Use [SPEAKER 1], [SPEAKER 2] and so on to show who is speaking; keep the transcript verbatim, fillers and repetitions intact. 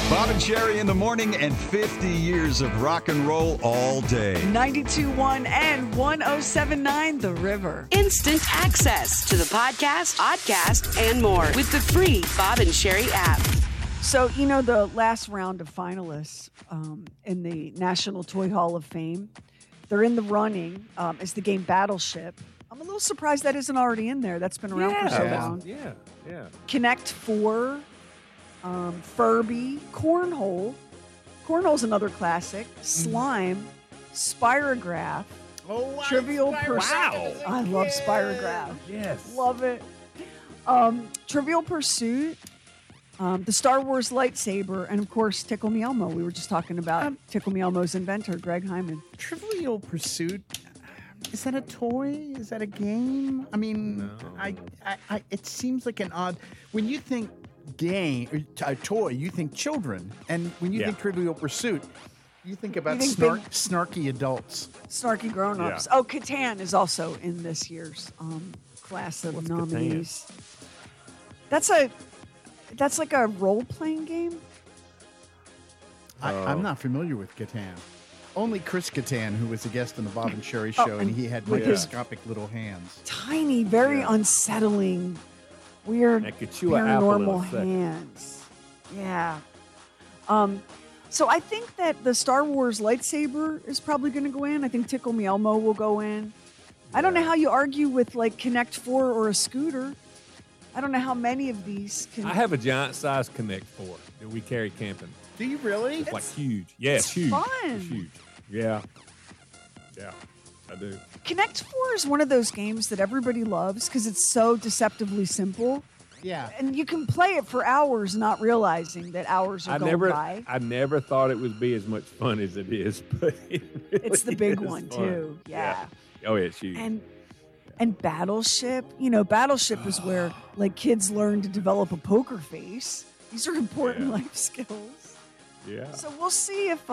[SPEAKER 1] Bob and Sherry in the morning and fifty years of rock and roll all day.
[SPEAKER 2] ninety-two point one and one oh seven point nine The River.
[SPEAKER 3] Instant access to the podcast, podcast, and more with the free Bob and Sherry app.
[SPEAKER 2] So, you know, the last round of finalists um, in the National Toy Hall of Fame, they're in the running. Um, it's the game Battleship. I'm a little surprised that isn't already in there. That's been around
[SPEAKER 4] yeah,
[SPEAKER 2] for so long.
[SPEAKER 4] Yeah, yeah.
[SPEAKER 2] Connect Four, um, Furby, Cornhole. Cornhole's another classic. Slime, Spirograph,
[SPEAKER 5] Oh, wow.
[SPEAKER 2] Trivial Pursuit.
[SPEAKER 4] Wow.
[SPEAKER 2] I love Spirograph.
[SPEAKER 4] Yes.
[SPEAKER 2] Love it. Um, Trivial Pursuit, um, the Star Wars lightsaber, and of course Tickle Me Elmo. We were just talking about
[SPEAKER 5] Um,
[SPEAKER 2] Tickle Me Elmo's inventor, Greg Hyman.
[SPEAKER 5] Trivial Pursuit. Is that a toy? Is that a game? I mean,
[SPEAKER 4] No.
[SPEAKER 5] I, I, I, it seems like an odd. When you think game, or t- a toy, you think children, and when you
[SPEAKER 4] Yeah.
[SPEAKER 5] think Trivial Pursuit, you think about
[SPEAKER 2] You think
[SPEAKER 5] snark,
[SPEAKER 2] big-
[SPEAKER 5] snarky adults.
[SPEAKER 2] Snarky grown-ups. Oh, Catan is also in this year's um, class of
[SPEAKER 4] What's
[SPEAKER 2] nominees. That's a that's like a role-playing game.
[SPEAKER 5] I,
[SPEAKER 4] Oh.
[SPEAKER 5] I'm not familiar with Catan. Only Chris Catan, who was a guest on the Bob and Sherry show,
[SPEAKER 2] Oh,
[SPEAKER 5] and
[SPEAKER 2] and
[SPEAKER 5] he had
[SPEAKER 2] with his-
[SPEAKER 5] microscopic little hands.
[SPEAKER 2] Tiny, very
[SPEAKER 4] Yeah.
[SPEAKER 2] unsettling, weird,
[SPEAKER 4] That could chew an apple in a
[SPEAKER 2] paranormal
[SPEAKER 4] second.
[SPEAKER 2] hands. Yeah. Um, so I think that the Star Wars lightsaber is probably going to go in. I think Tickle Me Elmo will go in. I don't know how you argue with like Connect Four or a scooter. I don't know how many of these can.
[SPEAKER 4] I have a giant size Connect Four that we carry camping.
[SPEAKER 5] Do you really?
[SPEAKER 4] It's like huge. Yeah, it's,
[SPEAKER 2] it's
[SPEAKER 4] huge.
[SPEAKER 2] fun.
[SPEAKER 4] It's huge. Yeah. Yeah, I do.
[SPEAKER 2] Connect Four is one of those games that everybody loves because it's so deceptively simple,
[SPEAKER 5] Yeah.
[SPEAKER 2] and you can play it for hours, not realizing that hours are
[SPEAKER 4] I
[SPEAKER 2] going
[SPEAKER 4] never,
[SPEAKER 2] by.
[SPEAKER 4] I never thought it would be as much fun as it is, but it really
[SPEAKER 2] It's the big
[SPEAKER 4] is
[SPEAKER 2] one
[SPEAKER 4] fun.
[SPEAKER 2] too. Yeah.
[SPEAKER 4] Oh, yeah, it's huge.
[SPEAKER 2] And and Battleship, you know, Battleship is where like kids learn to develop a poker face. These are important
[SPEAKER 4] Yeah.
[SPEAKER 2] life skills.
[SPEAKER 4] yeah.
[SPEAKER 2] So we'll see if